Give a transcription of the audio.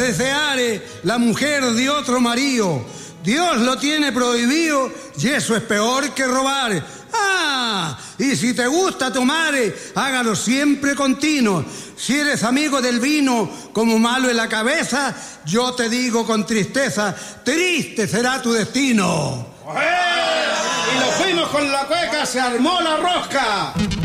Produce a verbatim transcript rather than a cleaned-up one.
desear la mujer de otro marido. Dios lo tiene prohibido y eso es peor que robar. Ah, y si te gusta tomar, hágalo siempre continuo. Si eres amigo del vino como malo en la cabeza, yo te digo con tristeza, triste será tu destino. ¡Eh! Y nos fuimos con la cueca, se armó la rosca.